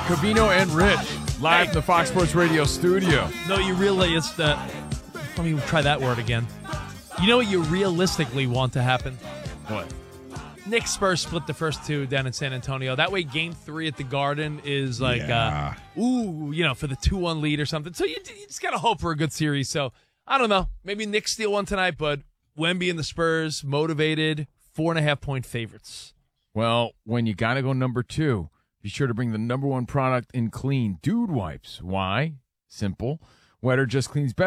Covino and Rich, live in the Fox Sports Radio studio. No, you really, let me try that word again. You know what you realistically want to happen? What? Knicks Spurs split the first two down in San Antonio. That way, Game 3 at the Garden is like, for the 2-1 lead or something. So you just got to hope for a good series. So, I don't know. Maybe Knicks steal one tonight, but Wemby and the Spurs, motivated, 4.5-point favorites. Well, when you got to go number 2, be sure to bring the number 1 product in clean, Dude Wipes. Why? Simple. Wetter just cleans better.